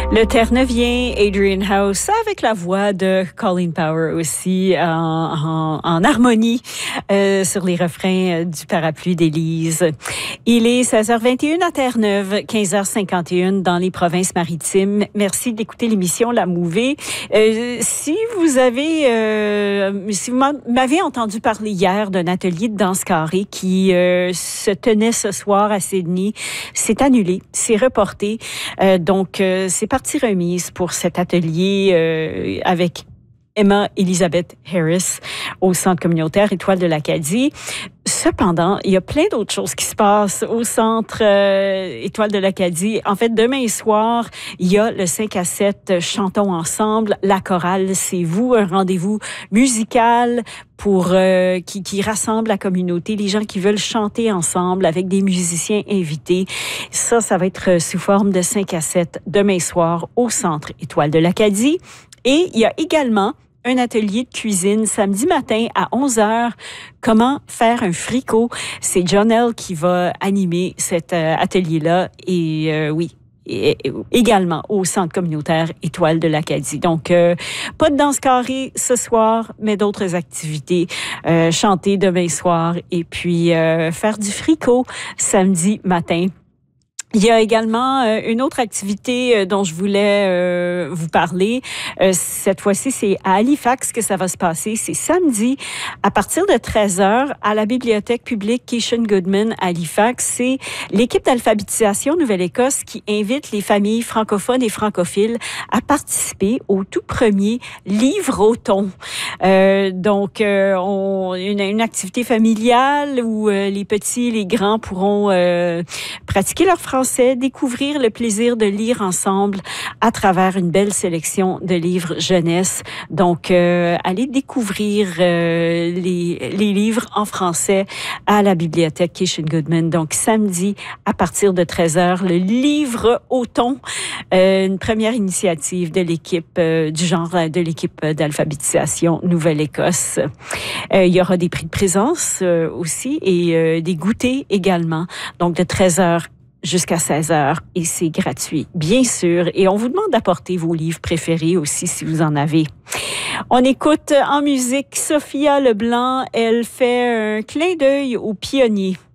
Le Terre-Neuvien, Adrian House, avec la voix de Colin Power aussi, en harmonie sur les refrains du Parapluie d'Élise. Il est 16h21 à Terre-Neuve, 15h51 dans les provinces maritimes. Merci d'écouter l'émission La Mouvée. Si vous m'avez entendu parler hier d'un atelier de danse carrée qui se tenait ce soir à Sydney, c'est annulé, c'est reporté. Donc, c'est partie remise pour cet atelier avec Emma Elizabeth Harris au Centre communautaire Étoile de l'Acadie. Cependant, il y a plein d'autres choses qui se passent au Centre Étoile de l'Acadie. En fait, demain soir, il y a le 5 à 7 Chantons ensemble. La chorale, c'est vous, un rendez-vous musical pour qui rassemble la communauté, les gens qui veulent chanter ensemble avec des musiciens invités. Ça va être sous forme de 5 à 7 demain soir au Centre Étoile de l'Acadie. Et il y a également un atelier de cuisine samedi matin à 11h. Comment faire un fricot? C'est Jonelle qui va animer cet atelier-là. Et oui, également au Centre communautaire Étoile de l'Acadie. Donc, pas de danse carrée ce soir, mais d'autres activités. Chanter demain soir et puis faire du fricot samedi matin. Il y a également une autre activité dont je voulais vous parler. Cette fois-ci, c'est à Halifax que ça va se passer. C'est samedi à partir de 13h à la bibliothèque publique Keishan Goodman à Halifax. C'est l'équipe d'alphabétisation Nouvelle-Écosse qui invite les familles francophones et francophiles à participer au tout premier livre-auton. Donc, une activité familiale où les petits et les grands pourront pratiquer leur français, découvrir le plaisir de lire ensemble à travers une belle sélection de livres jeunesse. Donc, allez découvrir les livres en français à la bibliothèque Keishan Goodman. Donc, samedi, à partir de 13h, le livre-auton, une première initiative de l'équipe du genre de l'équipe d'alphabétisation Nouvelle-Écosse. Il y aura des prix de présence aussi et des goûters également. Donc, de 13h jusqu'à 16h et c'est gratuit, bien sûr. Et on vous demande d'apporter vos livres préférés aussi si vous en avez. On écoute en musique Sophia Leblanc. Elle fait un clin d'œil aux pionniers.